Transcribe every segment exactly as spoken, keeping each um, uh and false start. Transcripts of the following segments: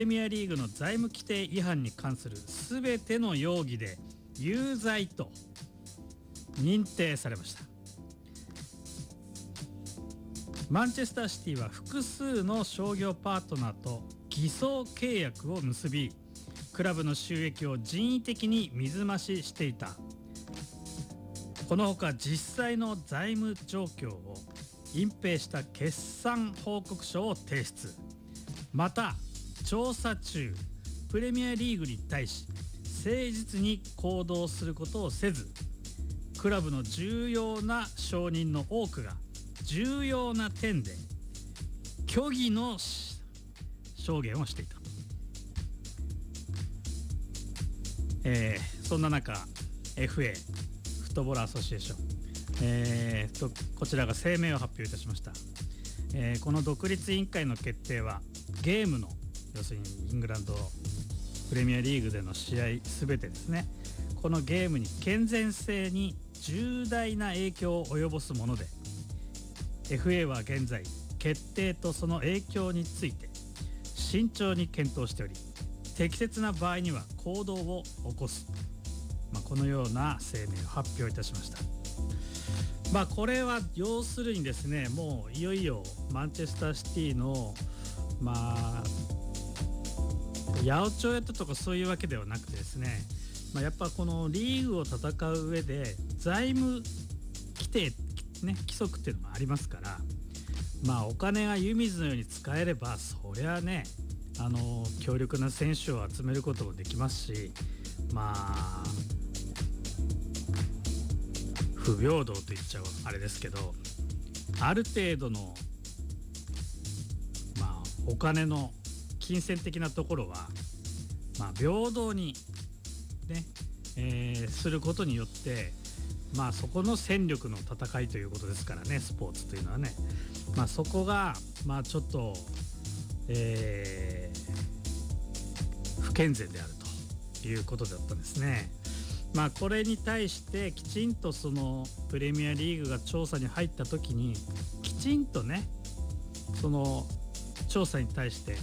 レミアリーグの財務規定違反に関するすべての容疑で有罪と認定されました。マンチェスターシティは複数の商業パートナーと偽装契約を結び、クラブの収益を人為的に水増ししていた。このほか実際の財務状況を隠蔽した決算報告書を提出。また調査中、プレミアリーグに対し誠実に行動することをせず、クラブの重要な承認の多くが重要な点で虚偽の証言をしていた。えー、そんな中 エフエー フットボールアソシエーション、えー、とこちらが声明を発表いたしました。えー、この独立委員会の決定はゲームの、要するにイングランドプレミアリーグでの試合すべてですね、このゲームに健全性に重大な影響を及ぼすもので、 エフエー は現在決定とその影響について慎重に検討しており、適切な場合には行動を起こす、まあ、このような声明を発表いたしました。まあこれは要するにですね、もういよいよマンチェスターシティのまあ八百長やったとかそういうわけではなくてですね、まあ、やっぱこのリーグを戦う上で財務規定ね、規則っていうのもありますから、まあお金が湯水のように使えればそりゃね、あの強力な選手を集めることもできますし、まあ不平等と言っちゃうあれですけど、ある程度のまあお金の金銭的なところはまあ平等にね、えー、することによって、まあそこの戦力の戦いということですからね、スポーツというのはね、まあそこがまあちょっと、えー、不健全であるということだったんですね。まあこれに対してきちんとそのプレミアリーグが調査に入った時にきちんとね、その調査に対して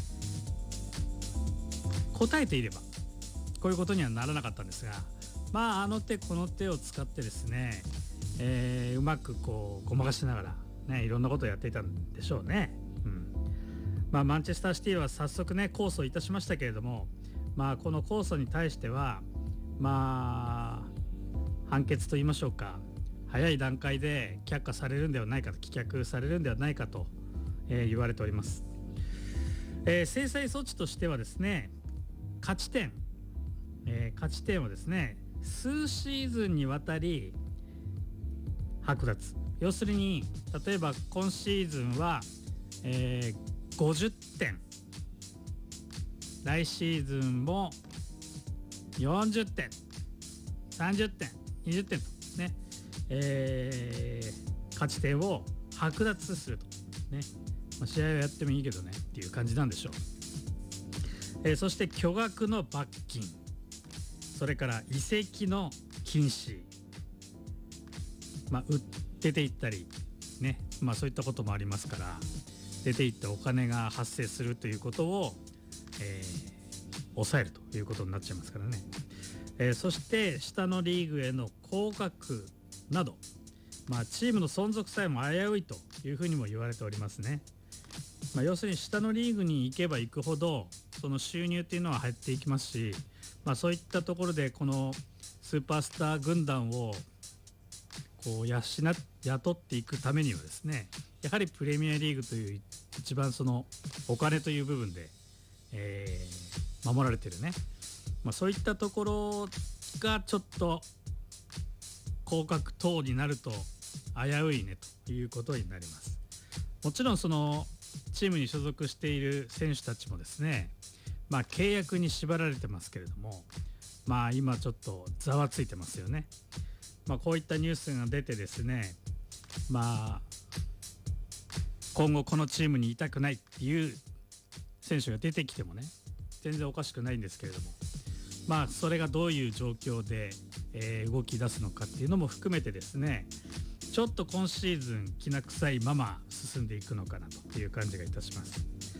答えていればこういうことにはならなかったんですが、まああの手この手を使ってですね、えー、うまくこうごまかしながらね、いろんなことをやっていたんでしょうね。うん、まあマンチェスターシティは早速ね控訴いたしましたけれども、まあこの控訴に対してはまあ判決と言いましょうか、早い段階で却下されるんではないかと、棄却されるんではないかと、えー、言われております。えー、制裁措置としてはですね、勝ち点、えー、勝ち点をですね数シーズンにわたり剥奪。要するに例えば今シーズンは、えー、ごじゅってん、来シーズンもよんじゅってん、さんじゅってん、にじゅってんとね、えー、勝ち点を剥奪するとね、まあ、試合はやってもいいけどねっていう感じなんでしょう。えー、そして巨額の罰金、それから移籍の禁止、まあ売出ていったりね、まあそういったこともありますから、出ていってお金が発生するということを、えー、抑えるということになっちゃいますからね。えー、そして下のリーグへの降格など、まあチームの存続さえも危ういというふうにも言われておりますね。まあ、要するに下のリーグに行けば行くほどその収入っていうのは減っていきますし、まあ、そういったところでこのスーパースター軍団をこう養雇っていくためにはですね、やはりプレミアリーグという一番そのお金という部分で、えー、守られてるね、まあ、そういったところがちょっと降格等になると危ういねということになります。もちろんそのチームに所属している選手たちもですね、まあ契約に縛られてますけれども、まあ今ちょっとざわついてますよね。まあこういったニュースが出てですね、まあ今後このチームにいたくないっていう選手が出てきてもね、全然おかしくないんですけれども、まあそれがどういう状況で、えー、動き出すのかっていうのも含めてですね、ちょっと今シーズンきな臭いまま進んでいくのかなという感じがいたします。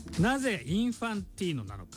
なぜインファンティーノなのか